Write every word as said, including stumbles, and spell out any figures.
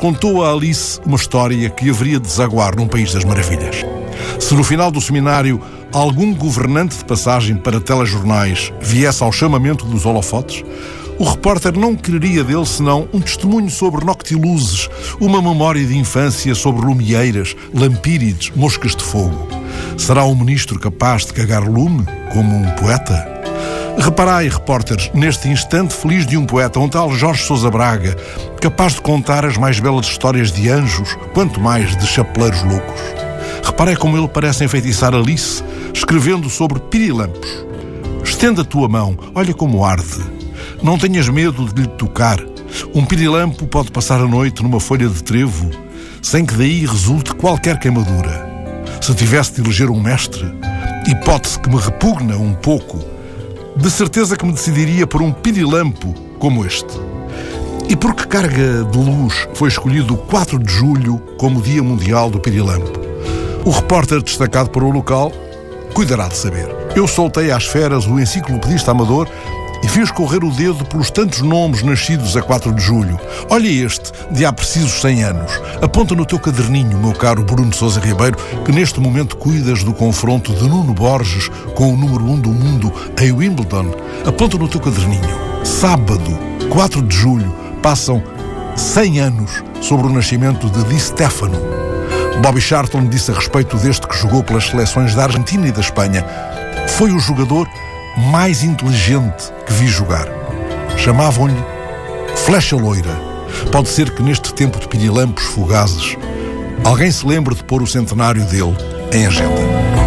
contou a Alice uma história que haveria de desaguar num país das maravilhas. Se no final do seminário algum governante de passagem para telejornais viesse ao chamamento dos holofotes, o repórter não quereria dele senão um testemunho sobre noctiluzes, uma memória de infância sobre lumieiras, lampírides, moscas de fogo. Será um ministro capaz de cagar lume, como um poeta? Reparai, repórteres, neste instante feliz de um poeta, um tal Jorge Sousa Braga, capaz de contar as mais belas histórias de anjos, quanto mais de chapeleiros loucos. Reparai como ele parece enfeitiçar Alice, escrevendo sobre pirilampos. Estenda a tua mão, olha como arde. Não tenhas medo de lhe tocar. Um pirilampo pode passar a noite numa folha de trevo, sem que daí resulte qualquer queimadura. Se tivesse de eleger um mestre, hipótese que me repugna um pouco, de certeza que me decidiria por um pirilampo como este. E por que carga de luz foi escolhido o quatro de julho como Dia Mundial do Pirilampo? O repórter destacado para o local cuidará de saber. Eu soltei às feras o enciclopedista amador e fiz correr o dedo pelos tantos nomes nascidos a quatro de julho. Olha este, de há precisos cem anos. Aponta no teu caderninho, meu caro Bruno Sousa Ribeiro, que neste momento cuidas do confronto de Nuno Borges com o número um do mundo em Wimbledon. Aponta no teu caderninho. Sábado, quatro de julho, passam cem anos sobre o nascimento de Di Stefano. Bobby Charlton disse a respeito deste que jogou pelas seleções da Argentina e da Espanha: foi o jogador mais inteligente que vi jogar. Chamavam-lhe Flecha Loira. Pode ser que neste tempo de pirilampos fugazes alguém se lembre de pôr o centenário dele em agenda.